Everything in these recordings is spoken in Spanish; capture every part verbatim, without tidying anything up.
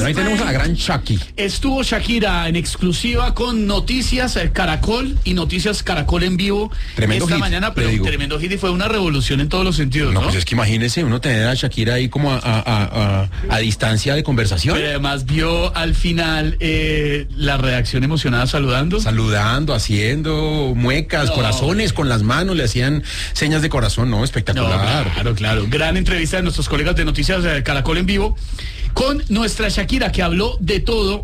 Bueno, ahí tenemos a la gran Shaki. Estuvo Shakira en exclusiva con Noticias Caracol y Noticias Caracol en vivo Tremendo esta hit, mañana, pero un tremendo hit y fue una revolución en todos los sentidos, ¿no? No, pues es que imagínese uno tener a Shakira ahí como a, a, a, a, a distancia de conversación. Pero además vio al final eh, la reacción emocionada saludando. Saludando, haciendo muecas, No. corazones con las manos, le hacían señas de corazón, ¿no? No, Espectacular. claro, claro. Gran entrevista de nuestros colegas de Noticias eh, Caracol en vivo con nuestra Shakira, que habló de todo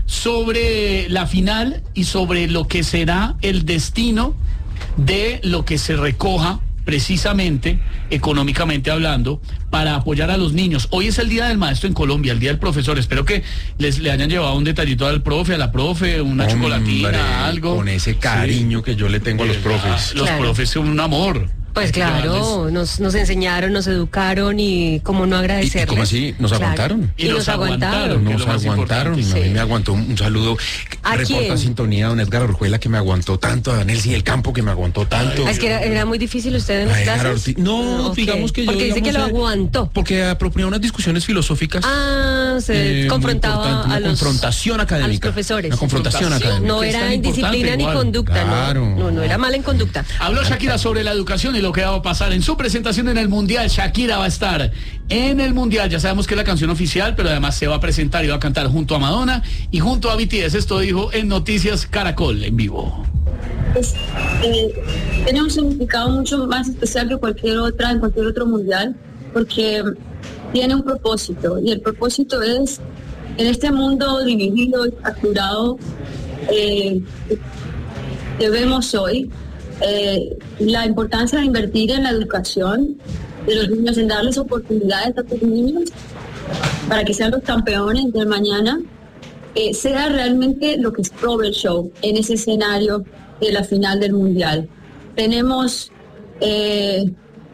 sobre la final y sobre lo que será el destino de lo que se recoja precisamente, económicamente hablando, para apoyar a los niños. Hoy es el Día del Maestro en Colombia, el Día del Profesor. Espero que les le hayan llevado un detallito al profe, a la profe, una Hombre, chocolatina, algo. Con ese cariño Sí. que yo le tengo a los profes. Los Claro. profes son un amor. Pues Hay que claro, llevarles- nos, nos enseñaron, nos educaron y cómo no ¿Y, agradecerles. y cómo así? ¿Nos Claro. aguantaron? Y, nos aguantaron. que es Nos lo más aguantaron, importante. a mí Sí. me aguantó un, un saludo. ¿A Reporta quién? sintonía don Edgar Orjuela, que me aguantó tanto, a Daniel sí, el campo, que me aguantó tanto. Ah, es que era, era muy difícil usted en las Ay, Edgar clases. Ortiz. No, Ok. digamos que yo. Porque dice que lo digamos, eh, aguantó. Porque proponía unas discusiones filosóficas. Ah, se eh, muy confrontaba importantes, una a los confrontación académica. a los profesores. Una confrontación Confrontación. académica. No que es era tan indisciplina importante ni igual. conducta, Claro. no. No, no era mala en conducta. Habló Shakira sobre la educación y lo que va a pasar en su presentación en el Mundial. Shakira va a estar en el Mundial. Ya sabemos que es la canción oficial, pero además se va a presentar y va a cantar junto a Madonna y junto a B T S. Esto dijo en Noticias Caracol en vivo. Es, eh, tiene un significado mucho más especial que cualquier otra, en cualquier otro mundial, porque tiene un propósito, y el propósito es, en este mundo dividido y fracturado eh, que vemos hoy, eh, la importancia de invertir en la educación de los niños, en darles oportunidades a los niños para que sean los campeones del mañana, eh, sea realmente lo que es Pro el Show en ese escenario de la final del Mundial. Tenemos, eh,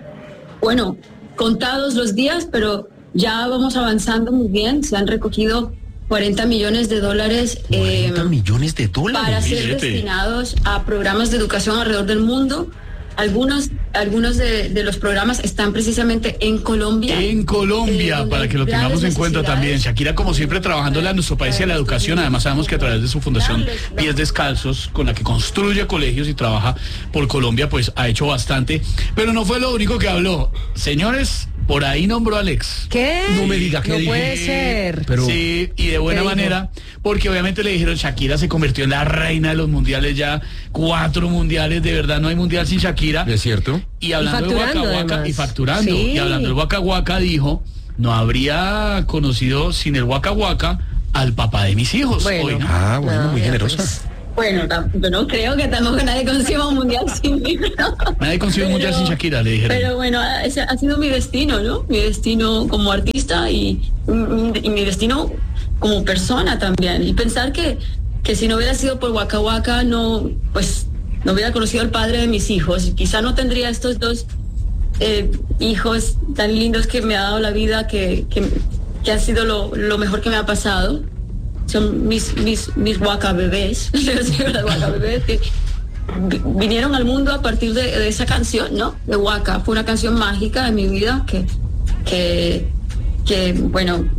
bueno, contados los días, pero ya vamos avanzando muy bien. Se han recogido cuarenta millones de dólares eh, cuarenta millones de para dólares. ser billete. destinados a programas de educación alrededor del mundo. Algunos, algunos de, de los programas están precisamente en Colombia. En Colombia, Eh, para que lo grandes tengamos en cuenta necesidades. también. Shakira, como siempre, trabajándole a nuestro país y a la educación. Además, sabemos que a través de su fundación Pies Descalzos, con la que construye colegios y trabaja por Colombia, pues ha hecho bastante. Pero no fue lo único que habló. Señores, por ahí nombró a Alex. ¿Qué? No me diga que No dije. puede ser. Pero- Sí, y de buena ¿Qué dijo? manera, porque obviamente le dijeron, Shakira se convirtió en la reina de los mundiales, ya cuatro mundiales, de verdad no hay mundial sin Shakira. ¿Es cierto? Y hablando del facturando, Waka Waka, además. y facturando, Sí. y hablando del Waka Waka, dijo, no habría conocido sin el Waka Waka al papá de mis hijos. Bueno. Hoy, ¿no? Ah, bueno, No, muy mira, generosa. pues. Bueno, tam- yo no creo que tampoco nadie consiga un mundial sin mí, ¿no? Nadie consigue un mundial sin Shakira, le dijeron. Pero bueno, ese ha sido mi destino, ¿no? Mi destino como artista y, y mi destino como persona también. Y pensar que, que si no hubiera sido por Waka Waka, no, pues no hubiera conocido al padre de mis hijos. Y quizá no tendría estos dos eh, hijos tan lindos que me ha dado la vida, que, que, que ha sido lo, lo mejor que me ha pasado. Son mis, mis, mis Waka bebés, los Waka bebés que vi- vinieron al mundo a partir de, de esa canción, ¿no? De Waka. Fue una canción mágica de mi vida que, que, que bueno,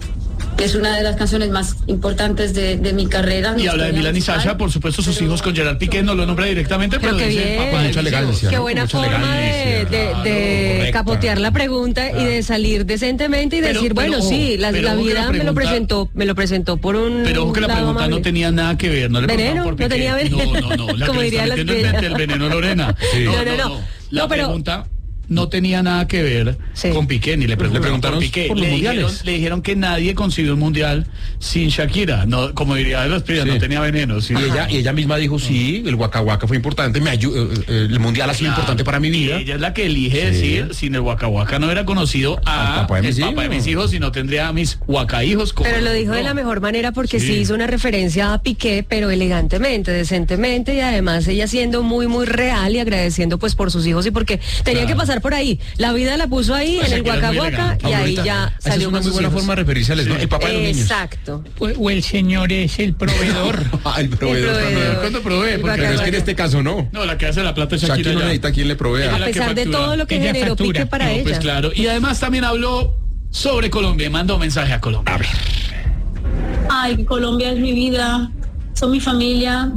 es una de las canciones más importantes de, de mi carrera. Y mi habla de historia Milán y musical. Sasha, por supuesto, sus Pero- hijos con Gerard Piqué, no lo nombra directamente, pero, Pero qué dice bien. papá de Mucha mis elegancia. hijos. Qué ¿no? buena Mucha forma elegancia, de, de- claro, de correcta. capotear la pregunta y de salir decentemente y Pero- decir, pero bueno, ojo, sí, la, pero la ojo que la vida me lo pregunta- presentó, me lo presentó por un Pero ojo que la lado pregunta amable. no tenía nada que ver, no le ¿Veneno? preguntaban por ¿No Piqué. tenía veneno? No, no, no, la Como que le diría está la metiendo el, que- mente, el veneno Lorena. Sí. No, No, no, no, no. no. La No, pero- pregunta no tenía nada que ver Sí. con Piqué, ni le preguntaron, preguntaron por Piqué. por los le, dijeron, mundiales. le dijeron que nadie consiguió un mundial sin Shakira. No, como diría de los pibes, Sí. no tenía veneno. Sí. Y ella, y ella misma dijo, sí, el Waka Waka fue importante, me ayu- eh, eh, el mundial ha sido Claro. importante para mi Y vida. ella es la que elige Sí. decir, sin el Waka Waka no hubiera conocido a Al papá de mis el papá de hijos. mis hijos, y no tendría a mis Waka hijos. como Pero lo dijo de no. la mejor manera porque sí. Sí. hizo una referencia a Piqué, pero elegantemente, decentemente y además ella siendo muy, muy real y agradeciendo pues por sus hijos y porque tenía Claro. que pasar por ahí. La vida la puso ahí Pues en el Shakira es Waka muy Waka elegante. y ahí Aurorita, ya esa es salió una con muy sus buena hijos. forma de referirse a él, ¿no? Sí. El papá de los niños. Exacto. O, o el señor es el proveedor. Ah, el proveedor. El proveedor. ¿Cuándo probé? El Porque Pero es Waka que en este caso no. No, la que hace la plata es Shakira. Shakira no ya. necesita quien le Ella provea. A la que pesar de factura. todo lo que Ella generó factura. Piqué para No, ella. pues claro. Y además también habló sobre Colombia, mandó mensaje a Colombia. A ver. ay, que Colombia es mi vida, son mi familia,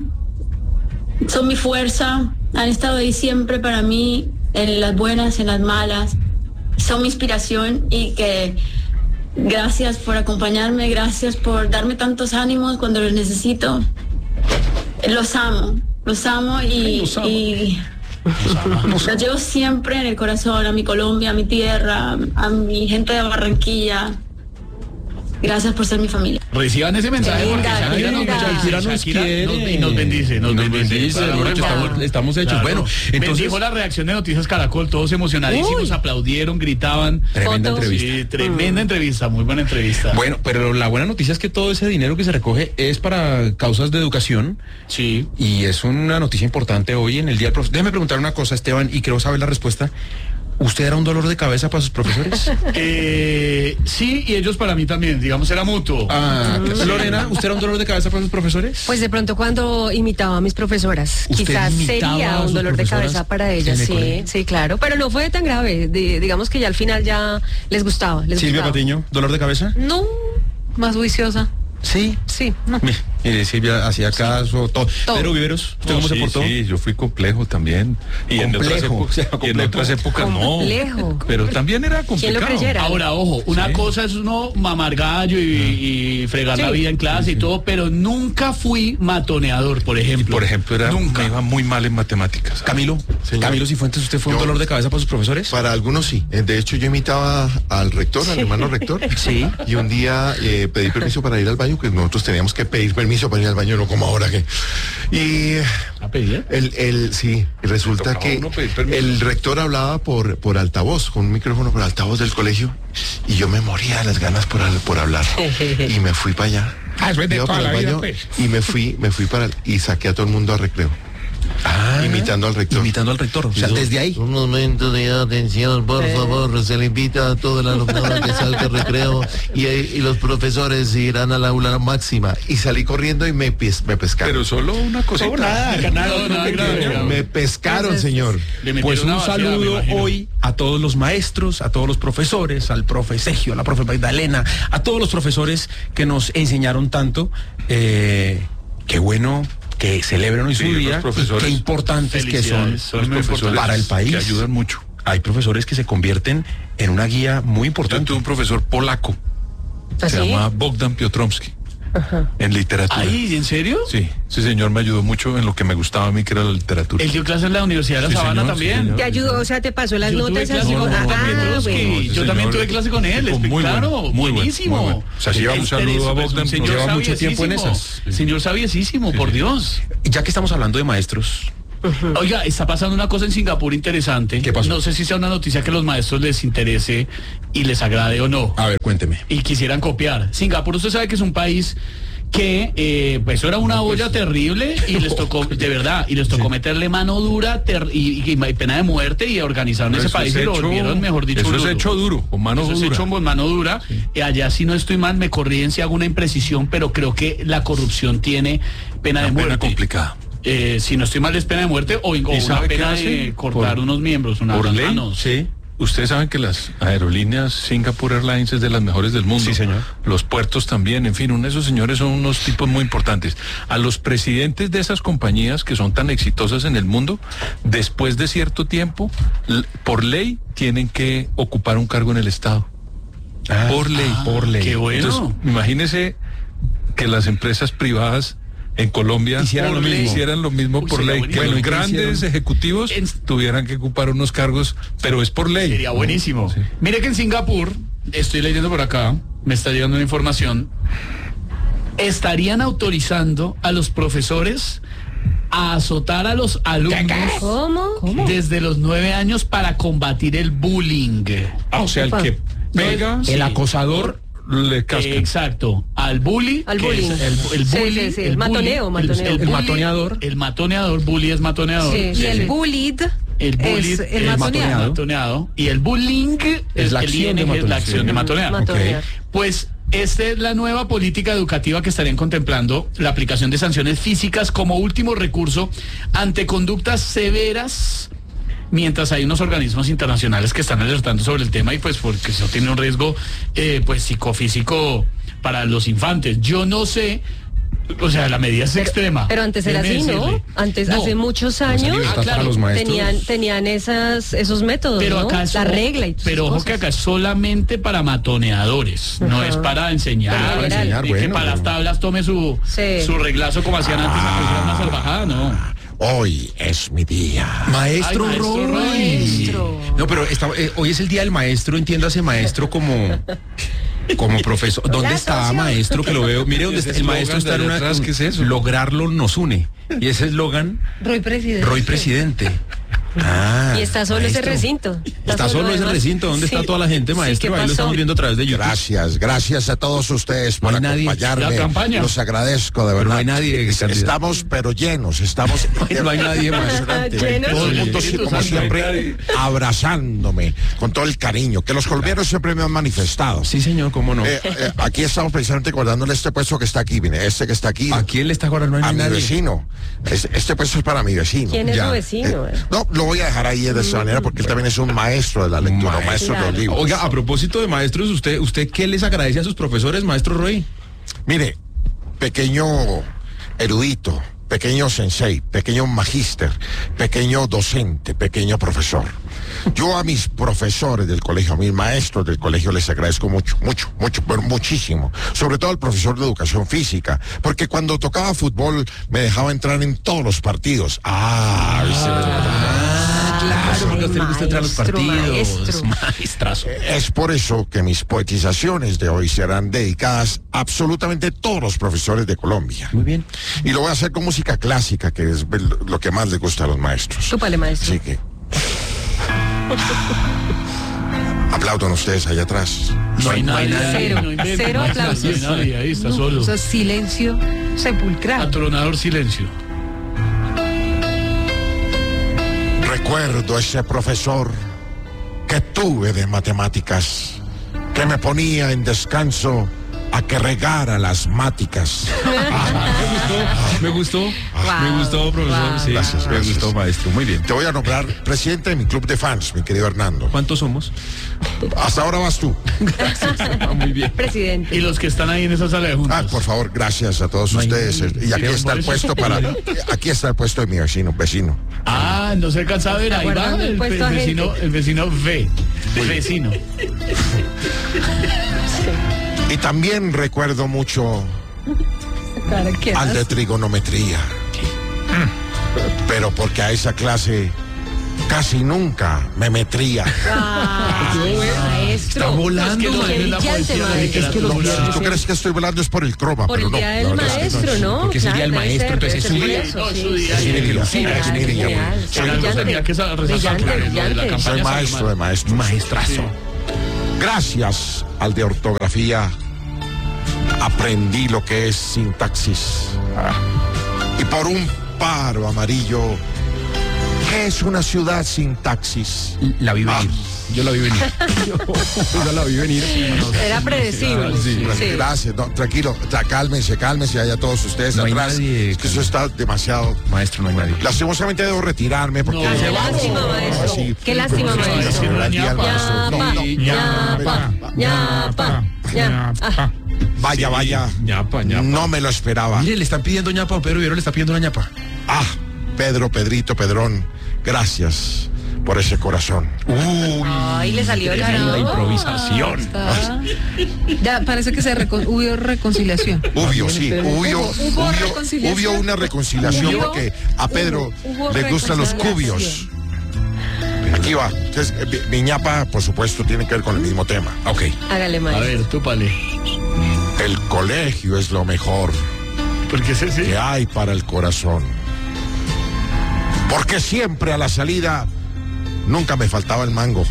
son mi fuerza, han estado ahí siempre para mí, en las buenas, en las malas, son mi inspiración y que gracias por acompañarme, gracias por darme tantos ánimos cuando los necesito. Los amo, los amo y, Ay, los amo. y los llevo siempre en el corazón, a mi Colombia, a mi tierra, a mi gente de Barranquilla. Gracias por ser mi familia. Reciban ese mensaje porque Linda, Shakira, nos, linda. Shakira nos Shakira quiere. nos- y nos bendice, nos, Y nos bendice. bendice, Claro, mejor dicho, claro. estamos- estamos hechos. Bueno, entonces- bendijo la reacción de Noticias Caracol, todos emocionadísimos, Uy. aplaudieron, gritaban. Tremenda Fotos. entrevista. Sí, tremenda entrevista, muy buena entrevista. Bueno, pero la buena noticia es que todo ese dinero que se recoge es para causas de educación Sí. y es una noticia importante hoy en el Día del Profesor. Déjeme preguntar una cosa, Esteban, y creo saber la respuesta. ¿Usted era un dolor de cabeza para sus profesores? Eh, sí, y ellos para mí también, digamos, era mutuo. Ah, Lorena, ¿usted era un dolor de cabeza para sus profesores? Pues de pronto cuando imitaba a mis profesoras, ¿Usted quizás imitaba sería a un sus dolor de profesoras cabeza para en ellas, el sí, colegio? sí, claro, pero no fue tan grave, di- digamos que ya al final ya les gustaba, les Silvia gustaba. Patiño, ¿dolor de cabeza? No, más juiciosa. Sí. Sí, no. Mire, mire, Silvia hacía caso, todo. Todo. Pero Viveros, ¿usted No, cómo se sí, portó? Sí, yo fui complejo también. Y en otras Complejo, épocas, o sea, y en complejo. otras épocas no. Complejo. Pero también era ¿Quién complicado. lo creyera? Ahora, ojo, una Sí. cosa es uno mamar gallo y, y fregar la Sí. vida en clase y todo, pero nunca fui matoneador, por Y ejemplo. por ejemplo, era, nunca. me iba muy mal en matemáticas. Camilo, Señor. Camilo Cifuentes, ¿usted fue un Yo- dolor de cabeza para sus profesores? Para algunos sí. Eh, De hecho, yo imitaba al rector, al hermano rector. Sí. Y un día eh, pedí permiso para ir al baño, que nosotros teníamos que pedir permiso para ir al baño, no como ahora que. Y ¿A pedir? el, el sí, y resulta tocaba que uno pedir permiso. el rector hablaba por, por altavoz, con un micrófono por altavoz del colegio, y yo me moría de las ganas por, al- por hablar. Y me fui para allá. Ah, eso es de Iba toda para el la vida, baño pues. y me fui, me fui para el- y saqué a todo el mundo a recreo. Ah, Imitando al rector. Imitando al rector. O sea, Son- desde ahí. Un momento de atención, por favor, se le invita a todo el alumnado que salga al recreo y, y los profesores irán al aula máxima. Y salí corriendo y me, pes- me pescaron. Pero solo una cosita. No, nada grave. me pescaron, señor. Le metieron Pues un una vaciada, me saludo imagino. hoy a todos los maestros, a todos los profesores, al profe Sergio, a la profe Magdalena, a todos los profesores que nos enseñaron tanto. Eh, qué bueno que celebren hoy su Sí, los día y profesores. qué importantes que son Felicidades, son Los muy profesores importantes. para el país. que ayudan mucho. Hay profesores que se convierten en una guía muy Yo importante. tuve un profesor polaco, ¿Ah, se sí? llama Bogdan Piotrowski, en literatura. Ay, ¿en serio? Sí, ese señor me ayudó mucho en lo que me gustaba a mí, que era la literatura. Él dio clases en la Universidad de la Sí, Sabana señor, también. sí, señor. Te ayudó, o sea, te pasó las Yo tuve notas clase así. con ah, Bogdan Piotrowski. bueno. ese Yo también señor tuve clase con él, tipo muy claro, bueno, muy bueno, buenísimo. muy bueno. O sea, sí, un saludo a Bogdan, Un señor porque lleva mucho tiempo en sabiesísimo. esas. Señor sabiesísimo, por Dios. Y ya que estamos hablando de maestros, Oiga, está pasando una cosa en Singapur interesante. ¿Qué pasó? No sé si sea una noticia que a los maestros les interese y les agrade o no. a ver, cuénteme. Y quisieran copiar. Singapur, usted sabe que es un país que eh, pues eso era una olla terrible y les tocó, de verdad, y les tocó meterle mano dura ter- y, y- y pena de muerte y organizaron ese Eso país es y lo hecho- volvieron, mejor dicho, Eso duro. es hecho duro, con mano Eso es dura. hecho con mano dura. Eh, allá, si no estoy mal, me corrían si hago una imprecisión, pero creo que la corrupción tiene pena Una de pena muerte. complicada. Eh, si no estoy mal, es pena de muerte o, o una sabe qué pena hace? de cortar Por- unos miembros, unas por las ley, manos. Sí. Ustedes saben que las aerolíneas Singapore Airlines es de las mejores del mundo. Sí, señor. Los puertos también, en fin, un- esos señores son unos tipos muy importantes. A los presidentes de esas compañías que son tan exitosas en el mundo, después de cierto tiempo, l- por ley, tienen que ocupar un cargo en el Estado. Ah, por ley. por ley. Qué bueno. Entonces, imagínese que las empresas privadas en Colombia Hicieran lo mismo. hicieran lo mismo Uy, por sería ley, buenísimo. que Bueno, los ¿y qué grandes hicieron? ejecutivos En- tuvieran que ocupar unos cargos, pero es por ley. Sería buenísimo. Sí. Mire que en Singapur, estoy leyendo por acá, me está llegando una información, estarían autorizando a los profesores a azotar a los alumnos ¿Cómo? desde los nueve años para combatir el bullying. Ah, o sea, el que pega, Sí. El acosador. le cascan. Exacto, al bully, Al que bullying. es el, el Sí, bully, sí, sí, el bully, matoneo, matoneo. El bully, matoneador. el matoneador, bully es matoneador. Sí, Y el Sí. bullied El bully es es el matoneado. matoneado. Y el bullying es, la el acción de I N G, es la matonear. acción de matonear. Matonear. Ok. Pues esta es la nueva política educativa que estarían contemplando, la aplicación de sanciones físicas como último recurso ante conductas severas, mientras hay unos organismos internacionales que están alertando sobre el tema y pues porque eso tiene un riesgo eh, pues psicofísico para los infantes. Yo no sé, o sea, la medida es Pero, extrema. pero antes era déjeme así, ¿no? decirle. Antes, No, hace muchos años, libertad Ah, claro. para los maestros. tenían, tenían esas, esos métodos, Pero ¿no? acá es La ojo- regla y todas pero esas ojo cosas. que acá es solamente para matoneadores, no Ajá. es para enseñar, Para para enseñar, y que bueno, para las pero- tablas tome su, Sí. su reglazo como hacían antes las personas más salvajadas, no. Hoy es mi día. Maestro, Ay, maestro Roy. Maestro. No, pero está- eh, hoy es el día del maestro, entiéndase maestro como como profesor. ¿Dónde La está socio. maestro que lo veo? Mire dónde Ese está el maestro, eslogan está en de una allá atrás, ¿qué es eso? lograrlo nos une. Y ese eslogan, Roy presidente. Roy presidente. Ah, Y está solo ese maestro. recinto. Está solo ese además. recinto. ¿Dónde Sí. está toda la gente, Sí, maestro? ¿qué Ahí lo pasó? estamos viendo a través de YouTube. Gracias, gracias a todos ustedes por No hay nadie. acompañarme. La campaña. Los agradezco, de Pero verdad. no hay nadie, Es- candidato. Estamos, pero llenos, estamos. No hay nadie, maestro. Llenos. Todo el mundo, sí, como siempre, abrazándome con todo el cariño que los colombianos siempre me han manifestado. Sí, señor, cómo no. Eh, eh, aquí estamos precisamente guardándole este puesto que está aquí, mire, este que está aquí. ¿A quién le está guardando? No a hay mi nadie. vecino. Es- Este puesto es para mi vecino. ¿Quién es Ya. su vecino? Eh, no, lo voy a dejar ahí de esa manera porque él también es un maestro de la lectura, un maestro de Claro. los libros. Oiga, a propósito de maestros, ¿usted, usted qué les agradece a sus profesores, maestro Roy? Mire, pequeño erudito, pequeño sensei, pequeño magíster, pequeño docente, pequeño profesor. Yo a mis profesores del colegio, a mis maestros del colegio les agradezco mucho, mucho, mucho, pero muchísimo. Sobre todo al profesor de educación física, porque cuando tocaba fútbol me dejaba entrar en todos los partidos. Ah, ese- Ah, claro, porque a usted le gusta entrar a los Maestro, partidos. maestro. Maestrazo. Es por eso que mis poetizaciones de hoy serán dedicadas a absolutamente todos los profesores de Colombia. Muy bien. Y lo voy a hacer con música clásica, que es lo que más le gusta a los maestros. Súpale, maestro. Así que... Aplaudan ustedes allá atrás. No hay nadie. Cero. no inventen, Cero no hay nadie, aplausos. no hay nadie, ahí está No, solo. o sea, silencio sepulcral. Atronador silencio. Recuerdo ese profesor que tuve de matemáticas, que me ponía en descanso a que regara las máticas. Me gustó, me gustó, profesor. Wow. Sí, Gracias, me gracias. gustó, maestro. Muy bien. Te voy a nombrar presidente de mi club de fans, mi querido Hernando. ¿Cuántos somos? Hasta ahora vas tú. Ah, muy bien. Presidente. Y los que están ahí en esa sala de juntas. Ah, por favor, gracias a todos No hay- ustedes. Y aquí Pero está por el eso- puesto para... Aquí está el puesto de mi vecino, vecino. Ah, no se alcanza a ver, Está ahí va guardando el el, puesto el a vecino, gente. el vecino V, el vecino. Y también recuerdo mucho Cara, ¿qué al de hace? trigonometría. Pero porque a esa clase casi nunca me metría. Ah, maestro. Está volando, Es que lo Qué de la brillante, poesía, la maestro. literatura. Es que los Si viernes tú crees que estoy volando es por el croma, Por pero el no. día la del verdad es que maestro, ¿no? Porque es el día del Claro, debe maestro, ser, entonces debe es ser su por día. eso, No, sí. su día. Sí, Tiene que lucir, genial, tiene que genial. llamar. Está Era brillante. tenía que sa- resaltar Brillante, lo de la brillante. campaña. Soy maestro de maestros. Maestrazo. Gracias al de ortografía aprendí lo que es sintaxis. Y por un paro amarillo, ¿qué es una ciudad sin taxis? La vi venir. Yo la vi venir. Yo la vi venir. Era predecible. Sí. Sí. Gracias, no, tranquilo, tra- cálmense, cálmense allá todos ustedes No hay atrás. nadie, Es que eso está demasiado. Maestro, no hay nadie. Lastimosamente debo retirarme porque. No, Qué lástima, maestro. Así. Qué lástima, Porque maestro. no era el día del maestro. No, Ñapa, no, ñapa, ñapa, ñapa. Ah, Vaya, vaya. ñapa, ñapa. No me lo esperaba. Mire, le están pidiendo ñapa, Pedro Viveros le está pidiendo una ñapa. Ah, Pedro, Pedrito, Pedrón, gracias por ese corazón. Ay, le salió el La ganador. improvisación. Está- Ya parece que se recon- hubo reconciliación. Obvio, sí, espérame. obvio, Hubo- hubo obvio, reconciliación. obvio una reconciliación Hubo- porque a Pedro hubo le gustan los reconciliación. cubios. Aquí va. Entonces, eh, mi- mi ñapa, por supuesto, tiene que ver con el mismo tema. Ok. Hágale, A maestro. ver, túpale. El colegio es lo mejor Porque ese sí. que hay para el corazón. Porque siempre a la salida nunca me faltaba el mango.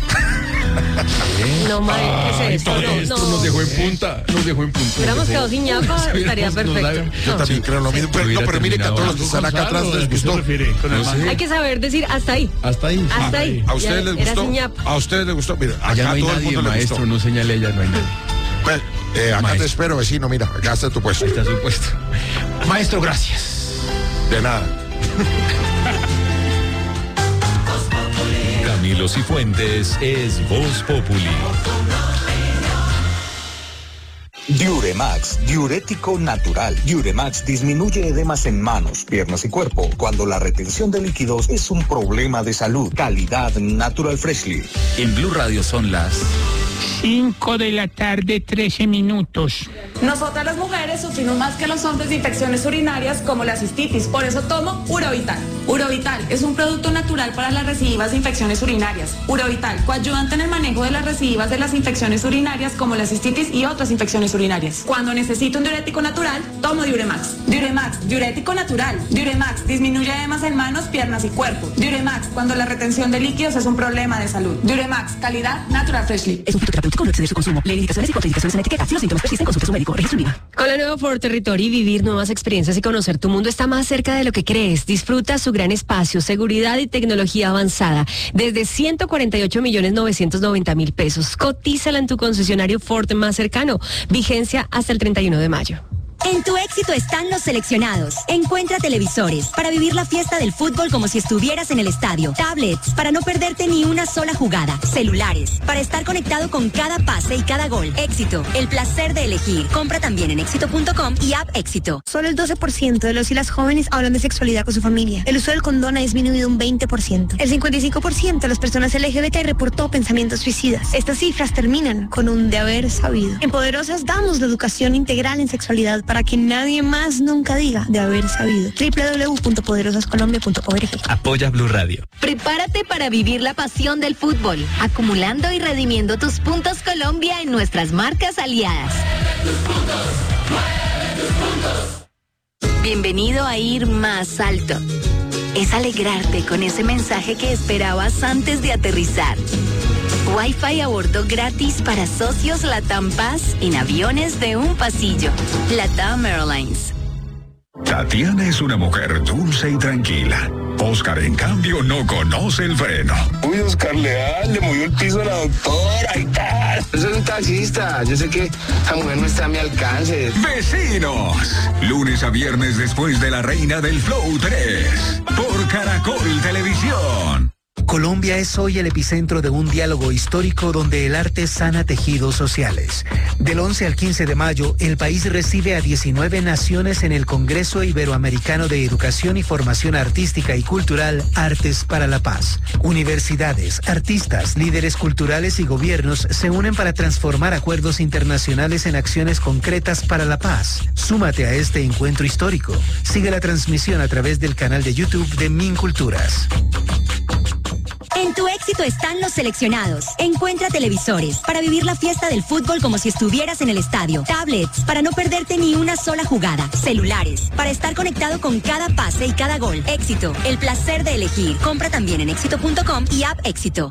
No, maestro, ¿qué es esto? No, Esto no. nos dejó en punta. Nos dejó en punta. Hubiéramos quedado sin ñapa, estaría Nos- nos da- perfecto. Yo No. también creo lo mismo. Pero, no, Hubiera pero mire que a todos los que terminado están acá atrás Gonzalo, les ¿a qué se gustó. refiere con el No sé. mango? Hay que saber decir hasta ahí. Hasta ahí. Hasta ahí. ¿A ustedes Ya, les era gustó? sin ñapa. ¿A ustedes les gustó? Mira, Allá acá no hay todo el nadie, mundo le maestro. gustó. No señale allá, no hay nadie. Pues, eh, acá Maestro. te espero, vecino. Mira, acá está tu puesto. Ahí está su puesto. Maestro, gracias. De nada. Camilo Cifuentes es Voz Populi. Diuremax, diurético natural. Diuremax disminuye edemas en manos, piernas y cuerpo cuando la retención de líquidos es un problema de salud. Calidad Natural Freshly. En Blue Radio son las cinco de la tarde, trece minutos. Nosotras las mujeres sufrimos más que los hombres de infecciones urinarias como la cistitis, por eso tomo Urovital. Urovital es un producto natural para las recidivas de infecciones urinarias. Urovital, coayudante en el manejo de las recidivas de las infecciones urinarias como la cistitis y otras infecciones urinarias. Cuando necesito un diurético natural, tomo Diuremax. Diuremax, diurético natural. Diuremax disminuye edemas en manos, piernas y cuerpo. Diuremax, cuando la retención de líquidos es un problema de salud. Diuremax, calidad Natural Freshly. Es un fitoterapéutico, no exceder su consumo. Lee indicaciones y contraindicaciones en la etiqueta. Si los síntomas persisten, consulte a su médico. Registro I V A. Con la nueva Ford Territory, vivir nuevas experiencias y conocer tu mundo está más cerca de lo que crees. Disfruta su gran espacio, seguridad y tecnología avanzada. Desde ciento cuarenta y ocho millones novecientos noventa mil pesos. Cotízala en tu concesionario Ford más cercano. Vigencia hasta el treinta y uno de mayo. En tu éxito están los seleccionados. Encuentra televisores para vivir la fiesta del fútbol como si estuvieras en el estadio. Tablets para no perderte ni una sola jugada. Celulares para estar conectado con cada pase y cada gol. Éxito, el placer de elegir. Compra también en éxito punto com y app Éxito. Solo el doce por ciento de los y las jóvenes hablan de sexualidad con su familia. El uso del condón ha disminuido un veinte por ciento. El cincuenta y cinco por ciento de las personas L G B T reportó pensamientos suicidas. Estas cifras terminan con un de haber sabido. En Poderosas damos la educación integral en sexualidad para que nadie más nunca diga de haber sabido. doble u doble u doble u punto poderosas colombia punto org. Apoya Blue Radio. Prepárate para vivir la pasión del fútbol, acumulando y redimiendo tus puntos Colombia en nuestras marcas aliadas. Bienvenido a ir más alto. Es alegrarte con ese mensaje que esperabas antes de aterrizar. Wi-Fi a bordo gratis para socios Latam Paz en aviones de un pasillo. Latam Airlines. Tatiana es una mujer dulce y tranquila. Oscar, en cambio, no conoce el freno. Uy, Oscar Leal, le movió el piso a la doctora y tal. Yo soy un taxista, yo sé que esa mujer no está a mi alcance. ¡Vecinos! Lunes a viernes después de La Reina del Flow tres. Por Caracol Televisión. Colombia es hoy el epicentro de un diálogo histórico donde el arte sana tejidos sociales. Del once al quince de mayo, el país recibe a diecinueve naciones en el Congreso Iberoamericano de Educación y Formación Artística y Cultural Artes para la Paz. Universidades, artistas, líderes culturales y gobiernos se unen para transformar acuerdos internacionales en acciones concretas para la paz. Súmate a este encuentro histórico. Sigue la transmisión a través del canal de YouTube de Minculturas. En tu éxito están los seleccionados. Encuentra televisores para vivir la fiesta del fútbol como si estuvieras en el estadio. Tablets para no perderte ni una sola jugada. Celulares para estar conectado con cada pase y cada gol. Éxito, el placer de elegir. Compra también en éxito punto com y app Éxito.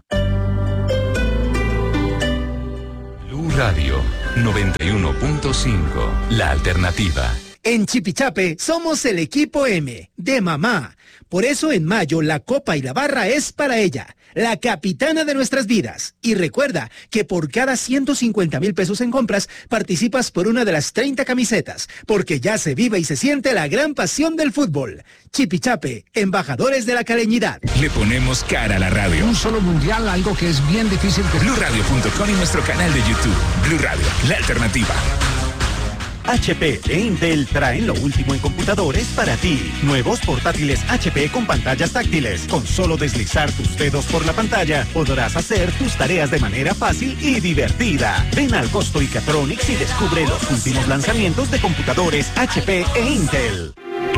Blue Radio noventa y uno punto cinco, la alternativa. En Chipichape somos el equipo M, de mamá. Por eso en mayo la copa y la barra es para ella, la capitana de nuestras vidas. Y recuerda que por cada ciento cincuenta mil pesos en compras participas por una de las treinta camisetas, porque ya se vive y se siente la gran pasión del fútbol. Chipichape, embajadores de la caleñidad. Le ponemos cara a la radio. Un solo mundial, algo que es bien difícil. Que... blue radio punto com y nuestro canal de YouTube. Blue Radio, la alternativa. H P e Intel traen lo último en computadores para ti. Nuevos portátiles H P con pantallas táctiles. Con solo deslizar tus dedos por la pantalla, podrás hacer tus tareas de manera fácil y divertida. Ven al Costo Icatronics y descubre los últimos lanzamientos de computadores H P e Intel.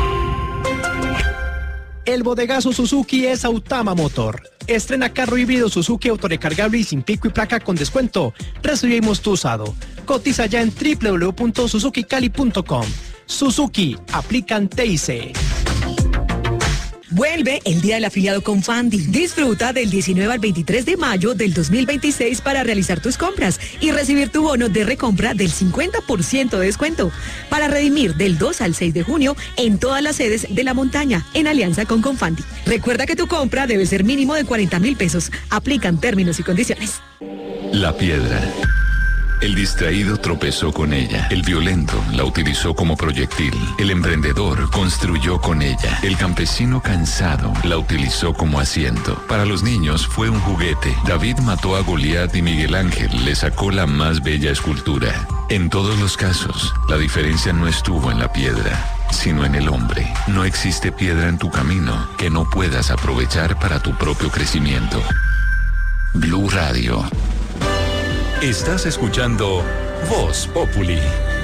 El bodegazo Suzuki es Autama Motor. Estrena carro híbrido Suzuki autorecargable y sin pico y placa con descuento. Recibimos tu usado. Cotiza ya en doble u doble u doble u punto suzuki cali punto com. Suzuki, aplican T I C. Vuelve el Día del Afiliado con Fandi. Disfruta del diecinueve al veintitrés de mayo del dos mil veintiséis para realizar tus compras y recibir tu bono de recompra del cincuenta por ciento de descuento para redimir del dos al seis de junio en todas las sedes de La Montaña en alianza con Confandi. Recuerda que tu compra debe ser mínimo de cuarenta mil pesos. Aplican términos y condiciones. La piedra. El distraído tropezó con ella. El violento la utilizó como proyectil. El emprendedor construyó con ella. El campesino cansado la utilizó como asiento. Para los niños fue un juguete. David mató a Goliat y Miguel Ángel le sacó la más bella escultura. En todos los casos, la diferencia no estuvo en la piedra, sino en el hombre. No existe piedra en tu camino que no puedas aprovechar para tu propio crecimiento. Blue Radio. Estás escuchando Voz Populi.